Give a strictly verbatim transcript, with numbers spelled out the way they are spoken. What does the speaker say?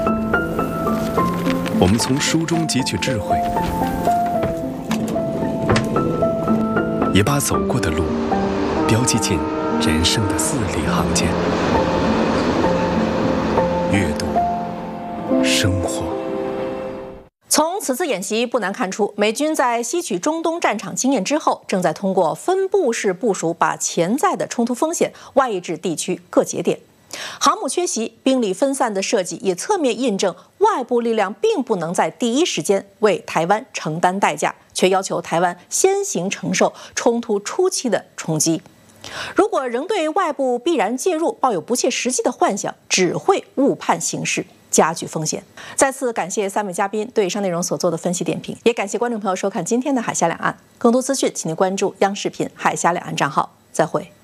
我们从书中汲取智慧，也把走过的路标记进人生的字里行间。阅读，生活。 从此次演习不难看出，美军在吸取中东战场经验之后，正在通过分布式部署，把潜在的冲突风险外溢至地区各节点。航母缺席、兵力分散的设计，也侧面印证外部力量并不能在第一时间为台湾承担代价，却要求台湾先行承受冲突初期的冲击。如果仍对外部必然介入抱有不切实际的幻想，只会误判形势，加剧风险。再次感谢三位嘉宾对以上内容所做的分析点评，也感谢观众朋友收看今天的海峡两岸。更多资讯，请您关注央视频海峡两岸账号。再会。